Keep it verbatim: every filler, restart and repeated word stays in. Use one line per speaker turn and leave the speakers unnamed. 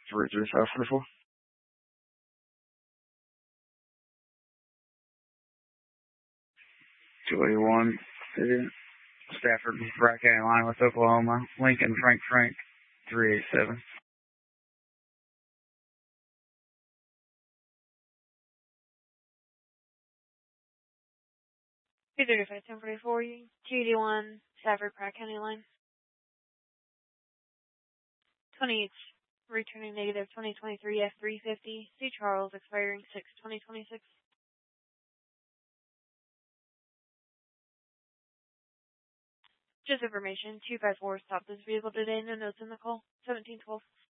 three three five four four. two eighty-one, Stafford, Bragg County line with Oklahoma. Lincoln, Frank, Frank, three eighty-seven.
two thirty-five, ten forty-four, two eighty-one, Stafford, Bragg County line. twenty-eight, returning negative twenty twenty-three F three fifty, C. Charles, expiring six twenty twenty-six. Just information, two five four stopped this vehicle today, no notes in the call, seventeen twelve.